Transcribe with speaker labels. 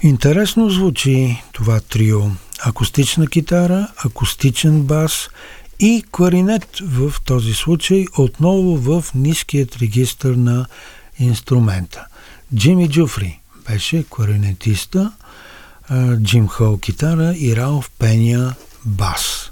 Speaker 1: Интересно звучи това трио. Акустична китара, акустичен бас и кларинет в този случай, отново в ниският регистър на инструмента. Джими Джуфри беше кларинетиста, Джим Хол китара и Ралф Пеня бас.